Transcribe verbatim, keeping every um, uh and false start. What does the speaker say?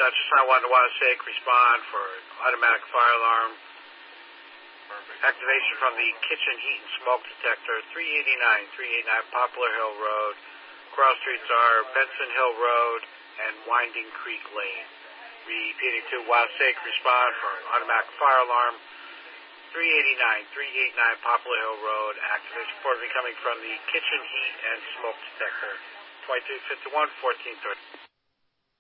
Dutchess nine one to Wasake, respond for automatic fire alarm. Perfect. Activation from the kitchen heat and smoke detector, three eighty-nine, three eighty-nine Poplar Hill Road. Cross streets are Benson Hill Road and Winding Creek Lane. Repeating to Wasake, respond for automatic fire alarm, three eighty-nine, three eighty-nine Poplar Hill Road. Activation reportedly coming from the kitchen heat and smoke detector, twenty-two fifty-one, fourteen thirty.